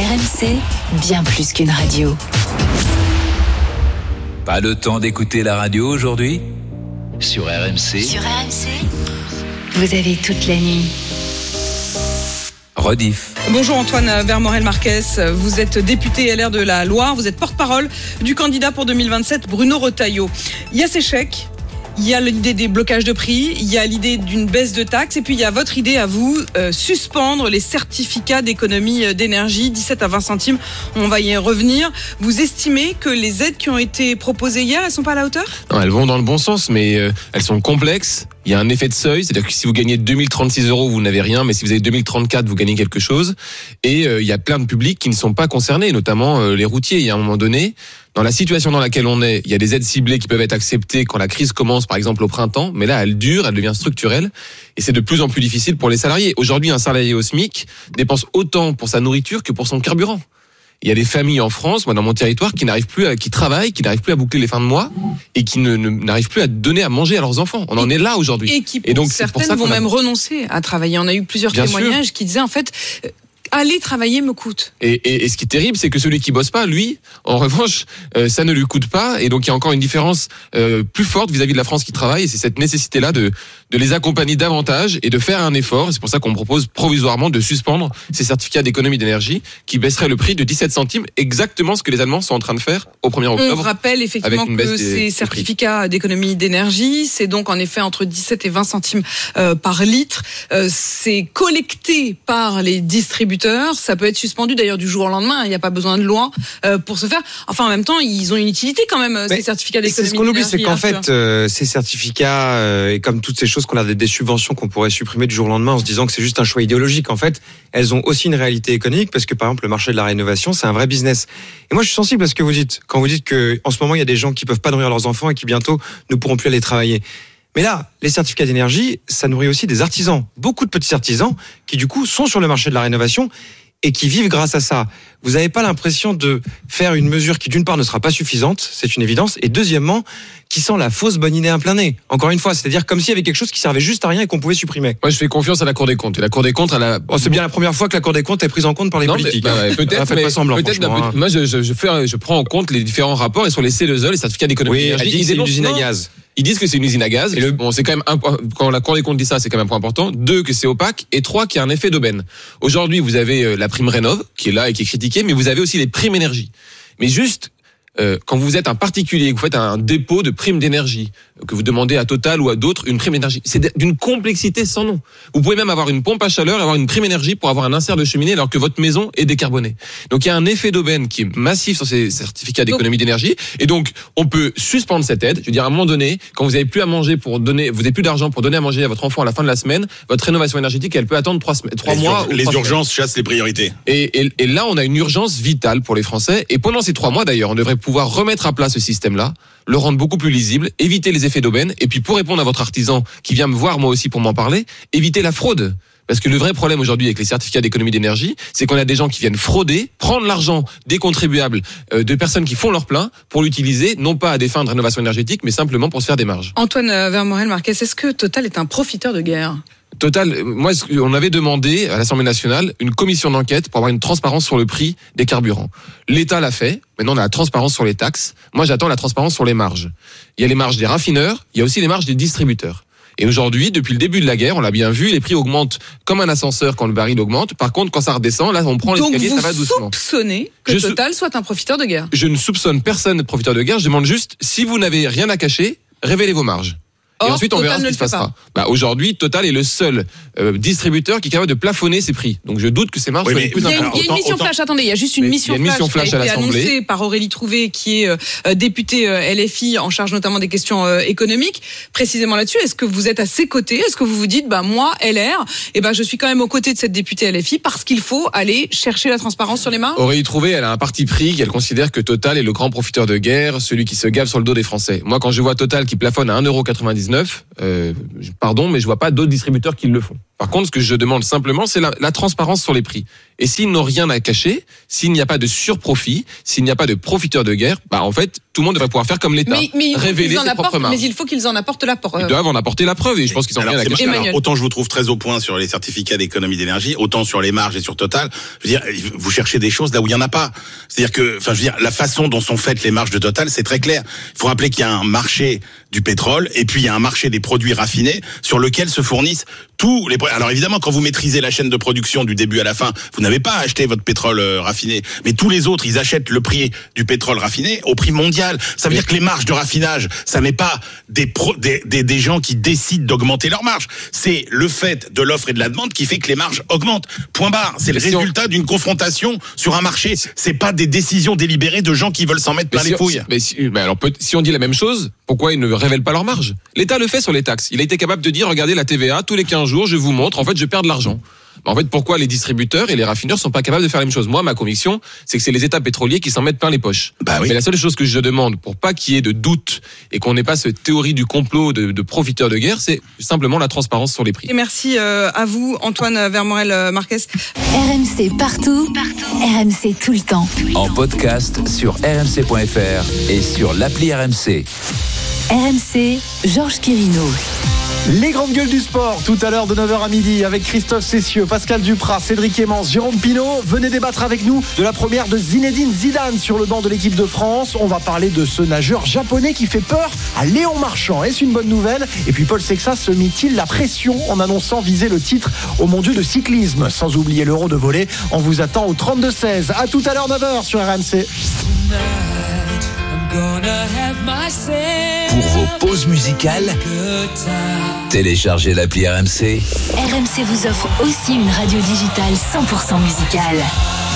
RMC, bien plus qu'une radio. Pas le temps d'écouter la radio aujourd'hui ? Sur RMC. Sur RMC, vous avez toute la nuit. Rediff. Bonjour Antoine Vermorel-Marquez, vous êtes député LR de la Loire, vous êtes porte-parole du candidat pour 2027 Bruno Retailleau. Il y a ces chèques, il y a l'idée des blocages de prix, il y a l'idée d'une baisse de taxes et puis il y a votre idée à vous, suspendre les certificats d'économie d'énergie, 17 à 20 centimes, on va y revenir. Vous estimez que les aides qui ont été proposées hier, elles ne sont pas à la hauteur ? Non, elles vont dans le bon sens, mais elles sont complexes. Il y a un effet de seuil, c'est-à-dire que si vous gagnez 2036 €, vous n'avez rien, mais si vous avez 2034, vous gagnez quelque chose. Et il y a plein de publics qui ne sont pas concernés, notamment les routiers. Il y a un moment donné, dans la situation dans laquelle on est, il y a des aides ciblées qui peuvent être acceptées quand la crise commence, par exemple au printemps, mais là, elle dure, elle devient structurelle, et c'est de plus en plus difficile pour les salariés. Aujourd'hui, un salarié au SMIC dépense autant pour sa nourriture que pour son carburant. Il y a des familles en France, moi dans mon territoire, qui travaillent, qui n'arrivent plus à boucler les fins de mois et qui n'arrivent plus à donner à manger à leurs enfants. On en est là aujourd'hui. Et donc certaines vont même renoncer à travailler. On a eu plusieurs témoignages qui disaient en fait aller travailler me coûte. Et ce qui est terrible, c'est que celui qui bosse pas, lui, en revanche, ça ne lui coûte pas. Et donc il y a encore une différence plus forte vis-à-vis de la France qui travaille. Et c'est cette nécessité-là de les accompagner davantage et de faire un effort. Et c'est pour ça qu'on propose provisoirement de suspendre ces certificats d'économie d'énergie qui baisseraient le prix de 17 centimes, exactement ce que les Allemands sont en train de faire au 1er octobre. On rappelle effectivement que ces certificats d'économie d'énergie, c'est donc en effet entre 17 et 20 centimes par litre. C'est collecté par les distributeurs. Ça peut être suspendu d'ailleurs du jour au lendemain. Il n'y a pas besoin de loi pour se faire. Enfin, en même temps, ils ont une utilité quand même, ces certificats d'économie d'énergie. C'est ce qu'on oublie, c'est qu'en fait, ces certificats, et comme toutes ces choses qu'on a des subventions qu'on pourrait supprimer du jour au lendemain en se disant que c'est juste un choix idéologique, en fait, elles ont aussi une réalité économique parce que, par exemple, le marché de la rénovation, c'est un vrai business. Et moi, je suis sensible à ce que vous dites. Quand vous dites que, en ce moment, il y a des gens qui peuvent pas nourrir leurs enfants et qui bientôt ne pourront plus aller travailler. Mais là, les certificats d'énergie, ça nourrit aussi des artisans. Beaucoup de petits artisans qui, du coup, sont sur le marché de la rénovation et qui vivent grâce à ça. Vous n'avez pas l'impression de faire une mesure qui, d'une part, ne sera pas suffisante, c'est une évidence, et deuxièmement, qui sent la fausse bonne idée à plein nez. Encore une fois, c'est-à-dire comme s'il y avait quelque chose qui servait juste à rien et qu'on pouvait supprimer. Moi, je fais confiance à la Cour des comptes. Et la Cour des comptes, c'est bien la première fois que la Cour des comptes est prise en compte par les politiques. Peut-être, mais pas semblant, moi, je prends en compte les différents rapports et sur les CESE, les certificats d'économie d'énergie. Elle dit que c'est une usine à gaz. Ils disent que c'est une usine à gaz. Bon, c'est quand même quand la Cour des comptes dit ça, c'est quand même un point important. 2, que c'est opaque. Et 3, qu'il y a un effet d'aubaine. Aujourd'hui, vous avez la prime Rénov', qui est là et qui est critiquée, mais vous avez aussi les primes énergie. Mais juste, quand vous êtes un particulier, que vous faites un dépôt de prime d'énergie, que vous demandez à Total ou à d'autres une prime d'énergie, c'est d'une complexité sans nom. Vous pouvez même avoir une pompe à chaleur et avoir une prime énergie pour avoir un insert de cheminée alors que votre maison est décarbonée. Donc il y a un effet d'aubaine qui est massif sur ces certificats d'économie d'énergie et donc on peut suspendre cette aide. Je veux dire, à un moment donné, quand vous n'avez plus à manger vous n'avez plus d'argent pour donner à manger à votre enfant à la fin de la semaine, votre rénovation énergétique, elle peut attendre 3 mois. Les urgences chassent les priorités. Et là, on a une urgence vitale pour les Français. Et pendant ces 3 mois, d'ailleurs, on devrait pouvoir remettre à plat ce système-là, le rendre beaucoup plus lisible, éviter les effets d'aubaine, et puis pour répondre à votre artisan qui vient me voir moi aussi pour m'en parler, éviter la fraude. Parce que le vrai problème aujourd'hui avec les certificats d'économie d'énergie, c'est qu'on a des gens qui viennent frauder, prendre l'argent des contribuables, de personnes qui font leur plein, pour l'utiliser, non pas à des fins de rénovation énergétique, mais simplement pour se faire des marges. Antoine Vermorel-Marquez, est-ce que Total est un profiteur de guerre ? Total, moi, on avait demandé à l'Assemblée nationale une commission d'enquête pour avoir une transparence sur le prix des carburants. L'État l'a fait. Maintenant, on a la transparence sur les taxes. Moi, j'attends la transparence sur les marges. Il y a les marges des raffineurs, il y a aussi les marges des distributeurs. Et aujourd'hui, depuis le début de la guerre, on l'a bien vu, les prix augmentent comme un ascenseur quand le baril augmente. Par contre, quand ça redescend, là, on prend l'escalier, ça va doucement. Donc vous soupçonnez que Total soit un profiteur de guerre ? Je ne soupçonne personne de profiteur de guerre. Je demande juste, si vous n'avez rien à cacher, révélez vos marges. Et ensuite, on verra ce qui se passera. Aujourd'hui, Total est le seul distributeur qui est capable de plafonner ses prix. Donc, je doute que ces marges soient les plus importantes. Il y a une mission flash. Attendez, il y a juste une mission flash qui a été annoncée par Aurélie Trouvé, qui est députée LFI en charge notamment des questions économiques. Précisément là-dessus, est-ce que vous êtes à ses côtés ? Est-ce que vous vous dites, moi, LR, je suis quand même aux côtés de cette députée LFI parce qu'il faut aller chercher la transparence sur les marges ? Aurélie Trouvé, elle a un parti pris, elle considère que Total est le grand profiteur de guerre, celui qui se gave sur le dos des Français. Moi, quand je vois Total qui plafonne à 1,99 €, pardon, mais je vois pas d'autres distributeurs qui le font. Par contre, ce que je demande simplement, c'est la transparence sur les prix. Et s'ils n'ont rien à cacher, s'il n'y a pas de surprofit, s'il n'y a pas de profiteurs de guerre, en fait, tout le monde devrait pouvoir faire comme l'État, révéler ses propres marges. Mais il faut qu'ils en apportent la preuve. Ils doivent en apporter la preuve et je pense qu'ils en ont rien à cacher. Alors, autant je vous trouve très au point sur les certificats d'économie d'énergie, autant sur les marges et sur Total, je veux dire, vous cherchez des choses là où il y en a pas. C'est-à-dire que, je veux dire, la façon dont sont faites les marges de Total, c'est très clair. Il faut rappeler qu'il y a un marché du pétrole et puis il y a un marché des produits raffinés sur lequel se fournissent tous les. Alors évidemment, quand vous maîtrisez la chaîne de production du début à la fin, vous n'avez pas à acheter votre pétrole raffiné, mais tous les autres, ils achètent le prix du pétrole raffiné au prix mondial. Ça veut dire que les marges de raffinage, ça n'est pas des gens qui décident d'augmenter leurs marges. C'est le fait de l'offre et de la demande qui fait que les marges augmentent. Point barre. C'est le résultat d'une confrontation sur un marché. C'est pas des décisions délibérées de gens qui veulent s'en mettre plein les couilles. Alors, si on dit la même chose, pourquoi ils ne révèlent pas leurs marges? L'État le fait sur les taxes. Il a été capable de dire, regardez la TVA, tous les 15 jours, je vous montre, en fait, je perds de l'argent. En fait, pourquoi les distributeurs et les raffineurs sont pas capables de faire la même chose? Moi, ma conviction, c'est que c'est les États pétroliers qui s'en mettent plein les poches. Oui. Mais la seule chose que je demande, pour pas qu'il y ait de doute et qu'on n'ait pas cette théorie du complot de profiteurs de guerre, c'est simplement la transparence sur les prix. Et merci à vous, Antoine Vermorel-Marquez. RMC partout, RMC tout le temps. En podcast sur rmc.fr et sur l'appli RMC. RMC, Georges Quirino. Les grandes gueules du sport, tout à l'heure de 9h à midi, avec Christophe Cessieux, Pascal Duprat, Cédric Emmence, Jérôme Pinault. Venez débattre avec nous de la première de Zinedine Zidane sur le banc de l'équipe de France. On va parler de ce nageur japonais qui fait peur à Léon Marchand. Est-ce une bonne nouvelle? Et puis Paul Sexas se mit-il la pression en annonçant viser le titre au Mondiaux de cyclisme? Sans oublier l'Euro de volley, on vous attend au 32-16. À tout à l'heure 9h sur RMC. Pour vos pauses musicales, téléchargez l'appli RMC. RMC vous offre aussi une radio digitale 100% musicale.